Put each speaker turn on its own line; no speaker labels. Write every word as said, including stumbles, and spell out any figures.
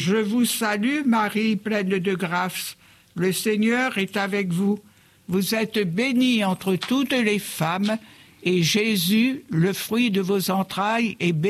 Je vous salue, Marie, pleine de grâce. Le Seigneur est avec vous. Vous êtes bénie entre toutes les femmes, et Jésus, le fruit de vos entrailles, est béni.